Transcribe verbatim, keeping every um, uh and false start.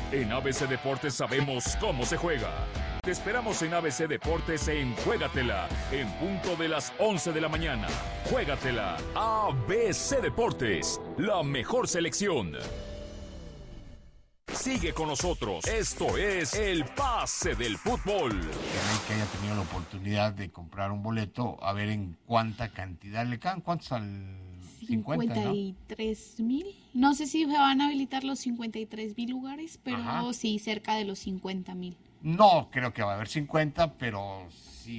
En A B C Deportes sabemos cómo se juega. Te esperamos en A B C Deportes en Juégatela, en punto de las once de la mañana. Juégatela, A B C Deportes, la mejor selección. Sigue con nosotros, esto es El Pase del Fútbol. Que haya tenido la oportunidad de comprar un boleto, a ver en cuánta cantidad le caen, ¿cuántos al...? cincuenta y tres mil. ¿no? no sé si se van a habilitar los cincuenta y tres mil lugares, pero Ajá. sí, cerca de los cincuenta mil. No creo que va a haber cincuenta, pero